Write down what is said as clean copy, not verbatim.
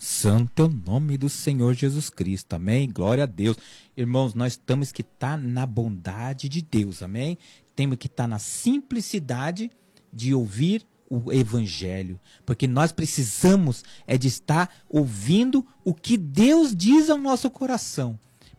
Santo é o nome do Senhor Jesus Cristo, amém? Glória a Deus. Irmãos, nós temos que estar na bondade de Deus, amém? Temos que estar na simplicidade de ouvir o Evangelho, porque nós precisamos de estar ouvindo o que Deus diz ao nosso coração.